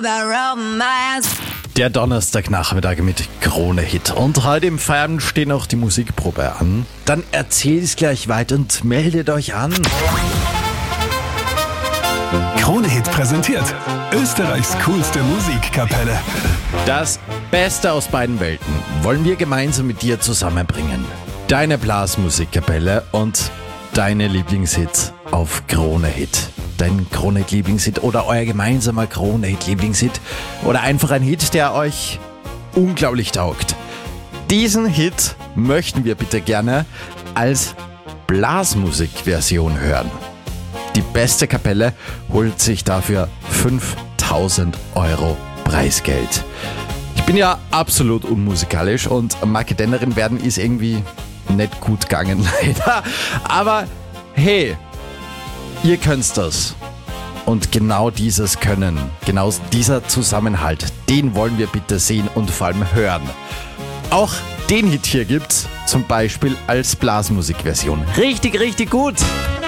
all that romance. Der Donnerstagnachmittag mit Krone-Hit. Und heute im Feierabend steht noch die Musikprobe an. Dann erzähl's gleich weiter und meldet euch an. Krone-Hit präsentiert Österreichs coolste Musikkapelle. Das Beste aus beiden Welten wollen wir gemeinsam mit dir zusammenbringen. Deine Blasmusikkapelle und deine Lieblingshits auf Krone-Hit. Dein Krone-Hit-Lieblingshit oder euer gemeinsamer Krone-Hit-Lieblingshit oder einfach ein Hit, der euch unglaublich taugt. Diesen Hit möchten wir bitte gerne als Blasmusik-Version hören. Die beste Kapelle holt sich dafür 5.000 € Preisgeld. Ich bin ja absolut unmusikalisch und Marketenderin werden ist irgendwie nicht gut gegangen, leider. Aber hey, ihr könnt das. Und genau dieses Können, genau dieser Zusammenhalt, den wollen wir bitte sehen und vor allem hören. Auch den Hit hier gibt's zum Beispiel als Blasmusikversion. Richtig, richtig gut.